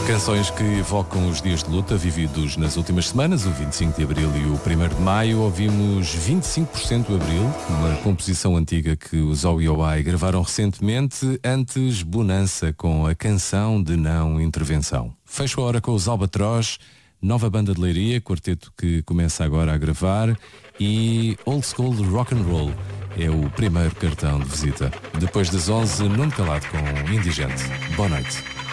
Canções que evocam os dias de luta vividos nas últimas semanas, o 25 de Abril e o 1º de Maio. Ouvimos 25% de Abril, uma composição antiga que os OIOI gravaram recentemente, antes Bonança com a canção de não intervenção. Fecho a hora com os Albatroz, nova banda de Leiria, quarteto que começa agora a gravar, e Old School Rock and Roll é o primeiro cartão de visita. Depois das 11, Nuno Calado com Indigente. Boa noite.